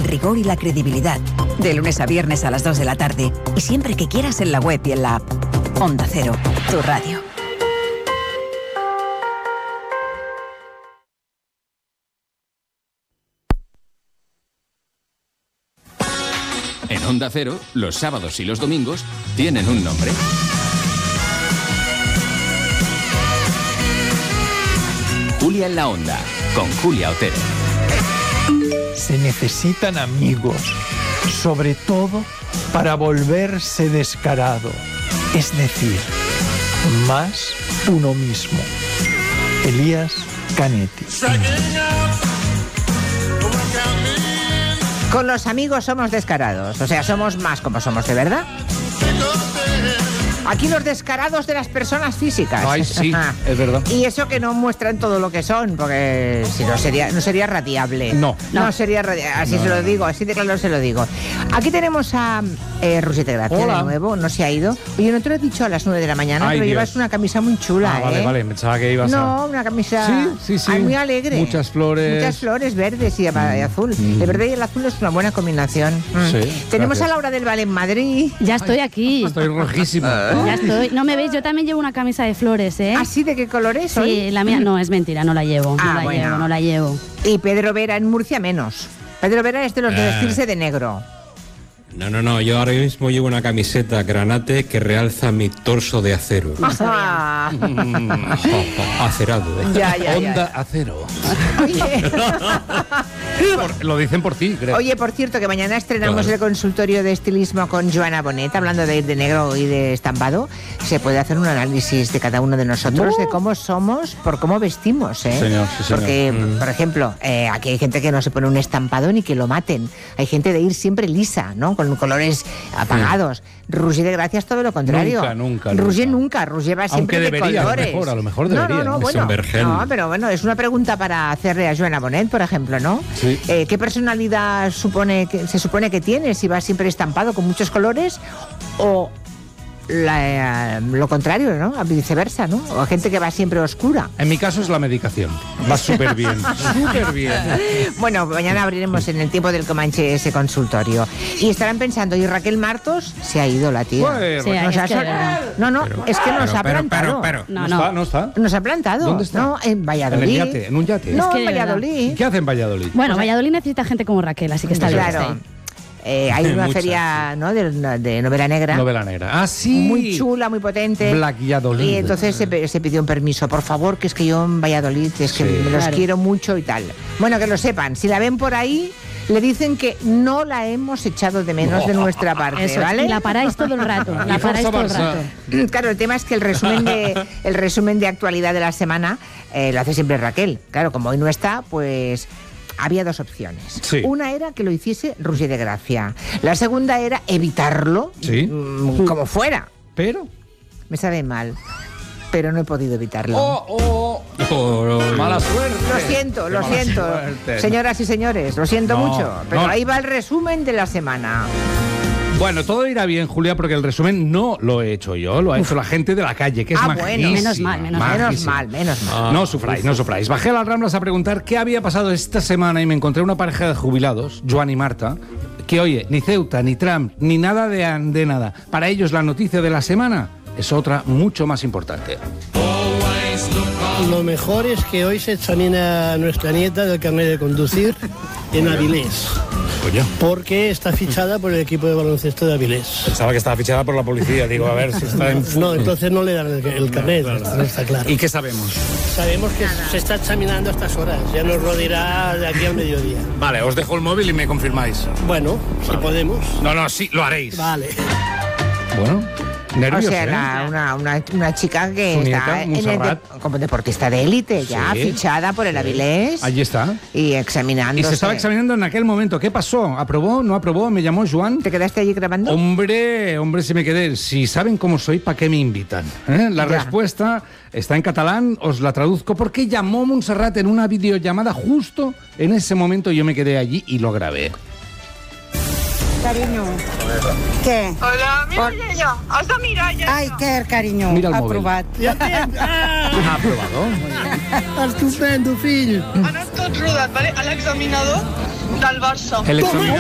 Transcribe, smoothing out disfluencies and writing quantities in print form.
rigor y la credibilidad. De lunes a viernes a las 2 de la tarde. Y siempre que quieras en la web y en la app. Onda Cero, tu radio. En Onda Cero, los sábados y los domingos tienen un nombre. Julia en la Onda, con Julia Otero. Se necesitan amigos, sobre todo para volverse descarado, es decir, más uno mismo. Elías Canetti. Con los amigos somos descarados, o sea, somos más como somos de verdad. Aquí los descarados de las personas físicas. Ay, sí, es verdad. Y eso que no muestran todo lo que son, porque si no sería radiable. No sería radiable. Así no, se lo digo, así de claro se lo digo. Aquí tenemos a Rusete Gracia. Hola. De nuevo, no se ha ido. Oye, no te lo he dicho a las 9 de la mañana, Ay, pero Dios. llevas una camisa muy chula, Vale, pensaba que ibas No, una camisa Sí. muy alegre. Muchas flores verdes y azul. El verde y el azul es una buena combinación. Sí, Tenemos gracias. a Laura del Valle en Madrid. Ya estoy aquí. Estoy rojísimo. Ya estoy. No me veis, yo también llevo una camisa de flores, ¿eh? ¿Así de qué color es hoy? Sí, la mía no, es mentira, no la llevo. No la llevo. Y Pedro Vera en Murcia menos. Pedro Vera es de los de vestirse de negro. No, yo ahora mismo llevo una camiseta granate que realza mi torso de acero. Ah. Acerado, ¿eh? Ya. Onda Acero. Oye. Lo dicen por ti, creo. Oye, por cierto, que mañana estrenamos Claro. el consultorio de estilismo con Joana Bonet, hablando de ir de negro y de estampado. Se puede hacer un análisis de cada uno de nosotros, de cómo somos, por cómo vestimos, ¿eh? Señor, sí, señor. Porque, por ejemplo, aquí hay gente que no se pone un estampado ni que lo maten. Hay gente de ir siempre lisa, ¿no? Con colores apagados. Roger de Gracia es todo lo contrario. Nunca. Roger va siempre Aunque debería, de colores. a lo mejor debería. No, Es bueno. un vergel. No, pero bueno, es una pregunta para hacerle a Joana Bonet, por ejemplo, ¿no? Sí. ¿Qué personalidad se supone que tiene? Si va siempre estampado con muchos colores o lo contrario, ¿no? Viceversa, ¿no? O gente que va siempre oscura. En mi caso es la medicación. Va súper bien. Súper bien. Bueno, mañana abriremos en el tiempo del Comanche ese consultorio. Y estarán pensando, ¿y Raquel Martos? Se ha ido la tía. Pues, Sí, Nos es ha que de verdad. es que nos ha plantado. ¿No está? Nos ha plantado. ¿Dónde está? No, en Valladolid. En el yate, en un yate. No, Es que en de verdad. Valladolid. ¿Qué hace en Valladolid? Bueno, Valladolid necesita gente como Raquel, así que está bien. Claro. Hay una Muchas, feria, ¿no? de novela negra. Novela negra. Ah, sí. Muy chula, muy potente. Valladolid. Y entonces se pidió un permiso. Por favor, que es que yo en Valladolid, es que Sí. me los Claro. quiero mucho y tal. Bueno, que lo sepan. Si la ven por ahí, le dicen que no la hemos echado de menos de nuestra parte, Eso, ¿vale? y la paráis todo el rato. La paráis todo el Forza rato. Claro, el tema es que el resumen de actualidad de la semana lo hace siempre Raquel. Claro, como hoy no está, pues había dos opciones. Sí. Una era que lo hiciese Roger de Gracia. La segunda era evitarlo, Sí. como fuera. Pero... Me sabe mal, pero no he podido evitarlo. Mala suerte. Lo siento. suerte. Señoras y señores, lo siento No, mucho. Pero no. ahí va el resumen de la semana. Bueno, todo irá bien, Julia, porque el resumen no lo he hecho yo, lo ha hecho la gente de la calle, que es Bueno. majísima. Menos mal. Menos mal. No sufráis. Bajé a las Ramblas a preguntar qué había pasado esta semana y me encontré una pareja de jubilados, Joan y Marta, que oye, ni Ceuta, ni Trump, ni nada de nada. Para ellos la noticia de la semana es otra mucho más importante. Lo mejor es que hoy se examina a nuestra nieta del carnet de conducir en Avilés. Coño. Porque está fichada por el equipo de baloncesto de Avilés. Pensaba que estaba fichada por la policía. Digo, a ver si está en... No, entonces no le dan el carnet, no está claro. ¿Y qué sabemos? Sabemos que se está examinando a estas horas, ya nos lo dirá de aquí al mediodía. Vale, os dejo el móvil y me confirmáis. Bueno, si podemos. No, sí, lo haréis. Vale. Bueno, nervios, O sea, una chica que Su está nieta, Montserrat. como deportista de élite, ya Sí. fichada por el Avilés Allí está. y examinándose. Y se estaba examinando en aquel momento. ¿Qué pasó? ¿Aprobó? ¿No aprobó? ¿Me llamó Joan? ¿Te quedaste allí grabando? Hombre, si me quedé. Si saben cómo soy, ¿para qué me invitan? La Ya. respuesta está en catalán, os la traduzco, porque llamó Montserrat en una videollamada justo en ese momento. Yo me quedé allí y lo grabé. Carinyo. Què? Hola, mira ja. Has de mirar ja. Ai, què, carinyo? Mira el móvil. Aprovat. Ja tens! ¿Ha aprobado? Estupendo, fill! Ha anat tot rodat, vale? A l'examinador del Barça. El examen.